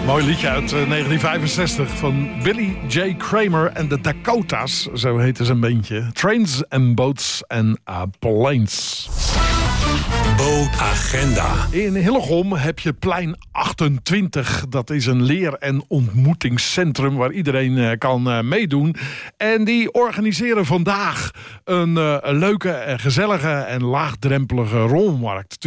Mooi liedje uit 1965 van Billy J. Kramer en de Dakotas. Zo heette zijn bandje. Trains and Boats and Planes. Bootagenda. In Hillegom heb je plein 28. Dat is een leer- en ontmoetingscentrum waar iedereen kan meedoen. En die organiseren vandaag een leuke, gezellige en laagdrempelige rommelmarkt.